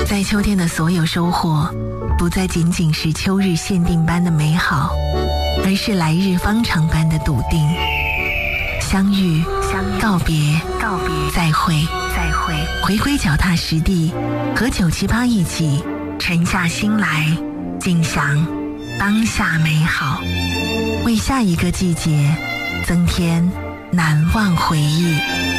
在秋天的所有收获，不再仅仅是秋日限定般的美好，而是来日方长般的笃定。相遇，告别，再会，回归脚踏实地，和978一起沉下心来，尽享当下美好，为下一个季节增添难忘回忆。